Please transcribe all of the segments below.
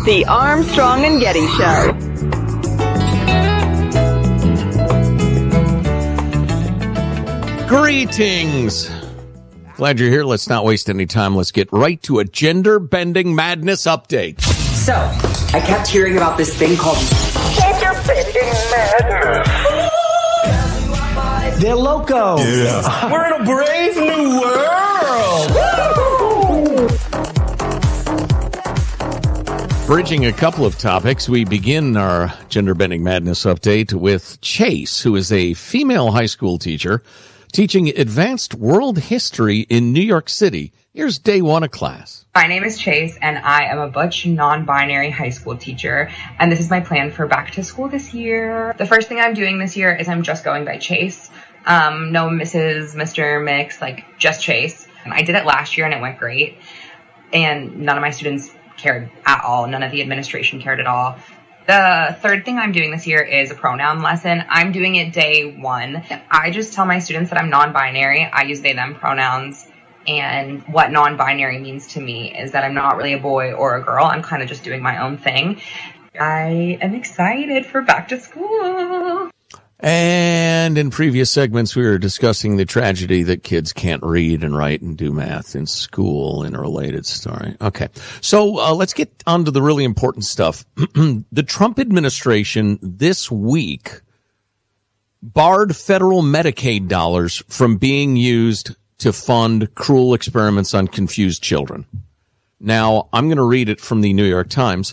The Armstrong and Getty Show. Greetings. Glad you're here. Let's not waste any time. Let's get right to a gender-bending madness update. So, I kept hearing about this thing called gender-bending madness. They're loco. Yeah. We're in a brave new world. Bridging a couple of topics, we begin our gender-bending madness update with Chase, who is a female high school teacher teaching advanced world history in New York City. Here's day one of class. My name is Chase, and I am a butch, non-binary high school teacher, and this is my plan for back to school this year. The first thing I'm doing this year is I'm just going by Chase. No Mrs., Mr., Mix, just Chase. I did it last year, and it went great, and none of my students cared at all. None of the administration cared at all. The third thing I'm doing this year is a pronoun lesson. I'm doing it day one. I just tell my students that I'm non-binary. I use they, them pronouns. And what non-binary means to me is that I'm not really a boy or a girl. I'm kind of just doing my own thing. I am excited for back to school. And in previous segments, we were discussing the tragedy that kids can't read and write and do math in school in a related story. Okay, so let's get on to the really important stuff. The Trump administration this week barred federal Medicaid dollars from being used to fund cruel experiments on confused children. Now, I'm going to read it from the New York Times.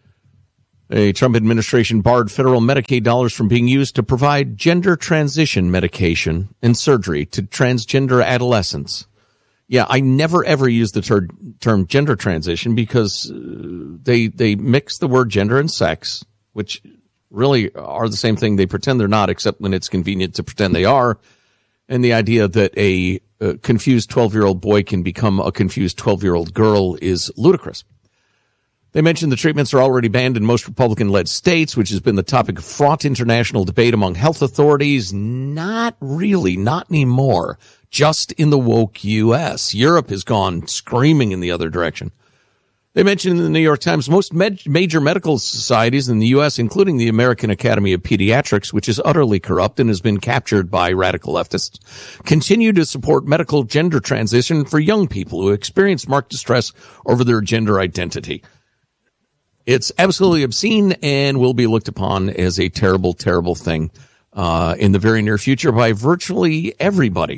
A Trump administration barred federal Medicaid dollars from being used to provide gender transition medication and surgery to transgender adolescents. Yeah, I never ever use the term gender transition because they mix the word gender and sex, which really are the same thing. They pretend they're not, except when it's convenient to pretend they are. And the idea that a confused 12-year-old boy can become a confused 12-year-old girl is ludicrous. They mentioned the treatments are already banned in most Republican-led states, which has been the topic of fraught international debate among health authorities. Not really, not anymore. Just in the woke U.S. Europe has gone screaming in the other direction. They mentioned in the New York Times most major medical societies in the U.S., including the American Academy of Pediatrics, which is utterly corrupt and has been captured by radical leftists, continue to support medical gender transition for young people who experience marked distress over their gender identity. It's absolutely obscene and will be looked upon as a terrible, terrible thing in the very near future by virtually everybody.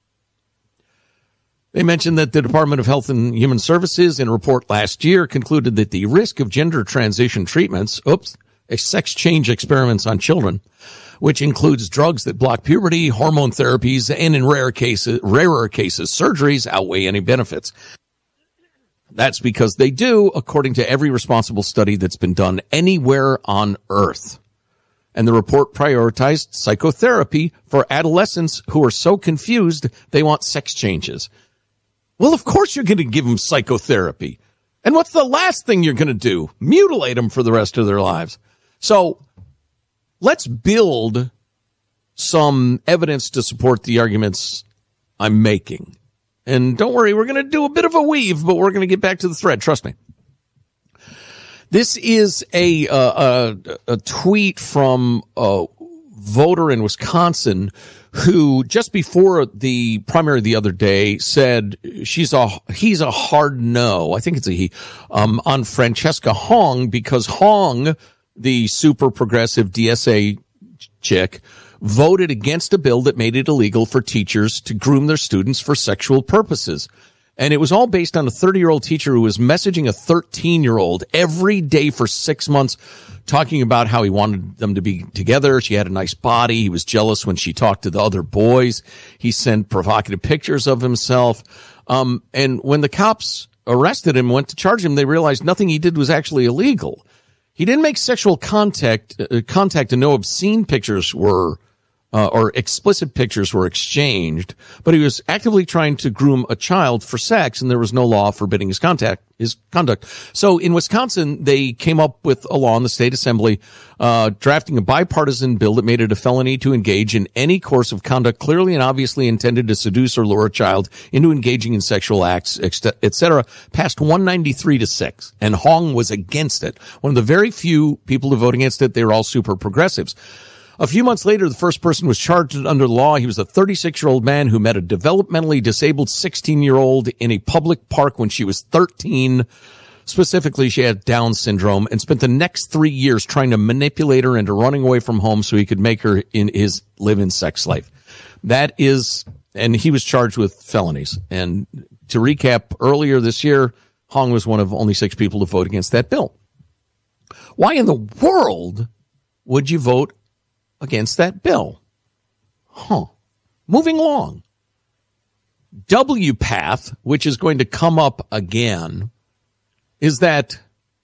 They mentioned that the Department of Health and Human Services, in a report last year, concluded that the risk of gender transition treatments, sex change experiments on children, which includes drugs that block puberty, hormone therapies, and in rarer cases, surgeries, outweigh any benefits. That's because they do, according to every responsible study that's been done anywhere on Earth. And the report prioritized psychotherapy for adolescents who are so confused they want sex changes. Well, of course you're going to give them psychotherapy. And what's the last thing you're going to do? Mutilate them for the rest of their lives. So let's build some evidence to support the arguments I'm making. And don't worry, we're going to do a bit of a weave, but we're going to get back to the thread. Trust me. This is a tweet from a voter in Wisconsin who just before the primary the other day said he's a hard no. I think it's a he, on Francesca Hong, because Hong, the super progressive DSA chick, voted against a bill that made it illegal for teachers to groom their students for sexual purposes. And it was all based on a 30-year-old teacher who was messaging a 13-year-old every day for 6 months, talking about how he wanted them to be together. She had a nice body. He was jealous when she talked to the other boys. He sent provocative pictures of himself. And when the cops arrested him, went to charge him, they realized nothing he did was actually illegal. He didn't make sexual contact and no obscene pictures were or explicit pictures were exchanged, but he was actively trying to groom a child for sex, and there was no law forbidding his conduct. So in Wisconsin, they came up with a law in the state assembly, drafting a bipartisan bill that made it a felony to engage in any course of conduct clearly and obviously intended to seduce or lure a child into engaging in sexual acts, etc. Passed 193-6, and Hong was against it. One of the very few people to vote against it. They were all super progressives. A few months later, the first person was charged under the law. He was a 36-year-old man who met a developmentally disabled 16-year-old in a public park when she was 13. Specifically, she had Down syndrome, and spent the next 3 years trying to manipulate her into running away from home so he could make her his live-in sex slave. And he was charged with felonies. And to recap, earlier this year, Hong was one of only 6 people to vote against that bill. Why in the world would you vote against that bill? Moving along. WPATH, which is going to come up again, is that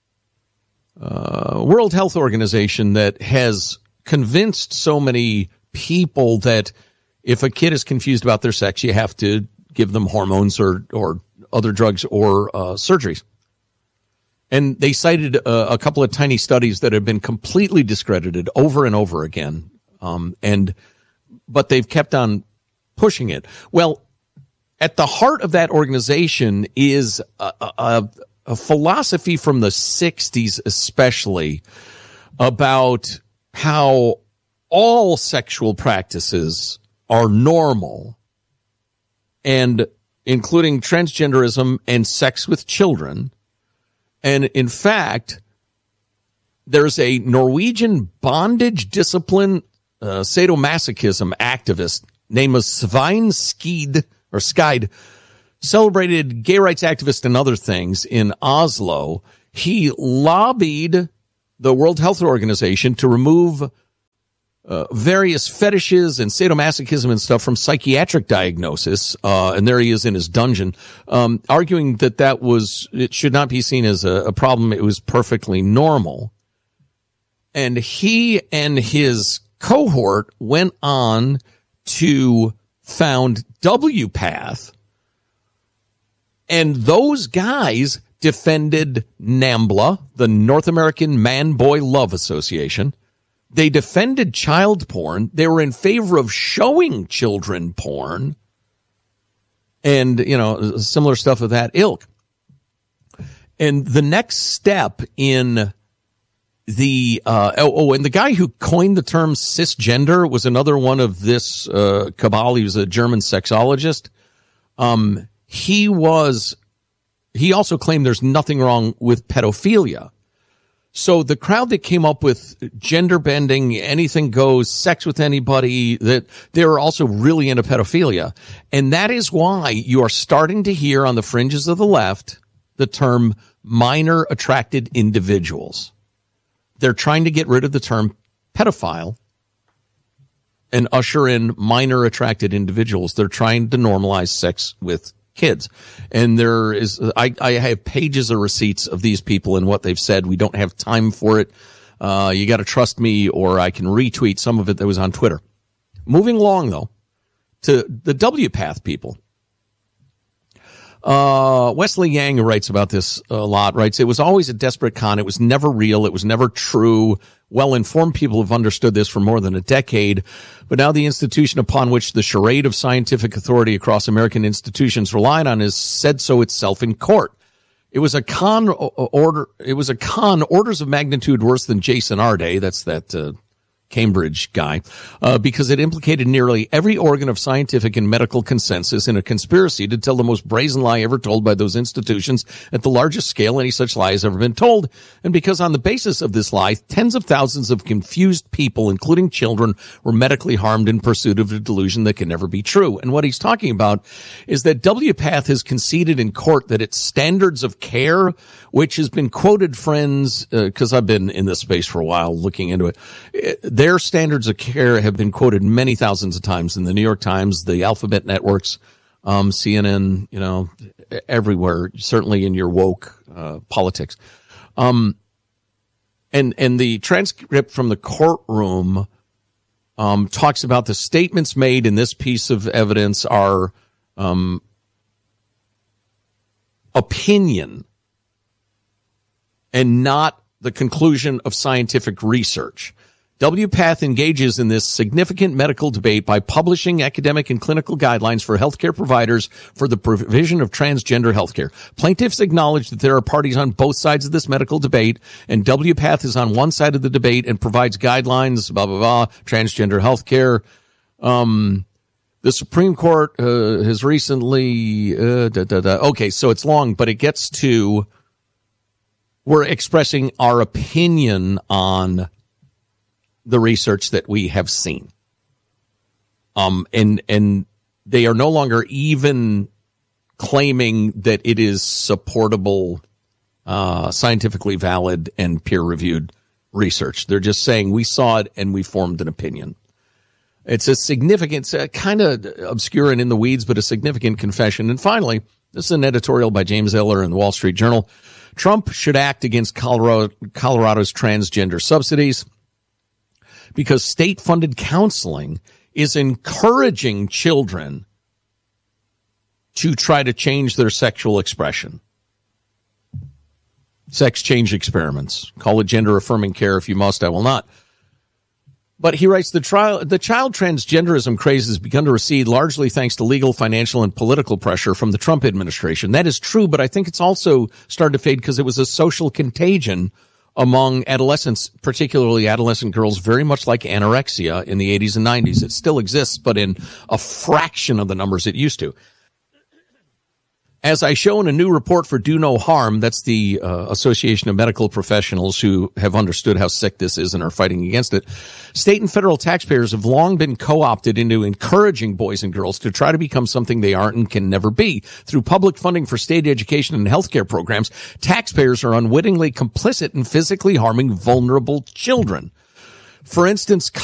World Health Organization that has convinced so many people that if a kid is confused about their sex, you have to give them hormones or other drugs or surgeries. And they cited a couple of tiny studies that have been completely discredited over and over again. But they've kept on pushing it. Well, at the heart of that organization is a philosophy from the 60s, especially, about how all sexual practices are normal, and including transgenderism and sex with children. And in fact, there's a Norwegian bondage discipline sadomasochism activist named Svein Skeid, celebrated gay rights activist and other things in Oslo. He lobbied the World Health Organization to remove various fetishes and sadomasochism and stuff from psychiatric diagnosis. And there he is in his dungeon, arguing that it should not be seen as a problem. It was perfectly normal. And he and his cohort went on to found WPATH. And those guys defended NAMBLA, the North American Man-Boy Love Association. They defended child porn. They were in favor of showing children porn and, similar stuff of that ilk. And the next step in and the guy who coined the term cisgender was another one of this cabal. He was a German sexologist. He also claimed there's nothing wrong with pedophilia. So the crowd that came up with gender bending, anything goes, sex with anybody, that they were also really into pedophilia. And that is why you are starting to hear on the fringes of the left the term minor attracted individuals. They're trying to get rid of the term pedophile and usher in minor attracted individuals. They're trying to normalize sex with kids. And I have pages of receipts of these people and what they've said. We don't have time for it. You got to trust me, or I can retweet some of it that was on Twitter. Moving along, though, to the WPATH people. Wesley Yang, who writes about this a lot, writes, it was always a desperate con. It was never real. It was never true. Well-informed people have understood this for more than a decade, but now the institution upon which the charade of scientific authority across American institutions relied on has said so itself in court. It was a con orders of magnitude worse than Jason Arday. That's that Cambridge guy, because it implicated nearly every organ of scientific and medical consensus in a conspiracy to tell the most brazen lie ever told by those institutions at the largest scale any such lie has ever been told. And because on the basis of this lie, tens of thousands of confused people, including children, were medically harmed in pursuit of a delusion that can never be true. And what he's talking about is that WPATH has conceded in court that its standards of care, which has been quoted, friends, because I've been in this space for a while looking into it, their standards of care have been quoted many thousands of times in the New York Times, the Alphabet Networks, CNN, everywhere, certainly in your woke politics. And the transcript from the courtroom talks about the statements made in this piece of evidence are opinion and not the conclusion of scientific research. WPATH engages in this significant medical debate by publishing academic and clinical guidelines for healthcare providers for the provision of transgender healthcare. Plaintiffs acknowledge that there are parties on both sides of this medical debate, and WPATH is on one side of the debate and provides guidelines, blah, blah, blah, transgender healthcare. The Supreme Court has recently... Okay, so it's long, but it gets to... We're expressing our opinion on the research that we have seen. And they are no longer even claiming that it is supportable, scientifically valid and peer-reviewed research. They're just saying we saw it and we formed an opinion. It's a significant, kind of obscure and in the weeds, but a significant confession. And finally, this is an editorial by James Eller in the Wall Street Journal. Trump should act against Colorado's transgender subsidies because state-funded counseling is encouraging children to try to change their sexual expression. Sex change experiments. Call it gender-affirming care if you must. I will not. But he writes, the child transgenderism craze has begun to recede largely thanks to legal, financial, and political pressure from the Trump administration. That is true, but I think it's also started to fade because it was a social contagion among adolescents, particularly adolescent girls, very much like anorexia in the 80s and 90s. It still exists, but in a fraction of the numbers it used to. As I show in a new report for Do No Harm, that's the Association of Medical Professionals who have understood how sick this is and are fighting against it, state and federal taxpayers have long been co-opted into encouraging boys and girls to try to become something they aren't and can never be. Through public funding for state education and healthcare programs, taxpayers are unwittingly complicit in physically harming vulnerable children. For instance,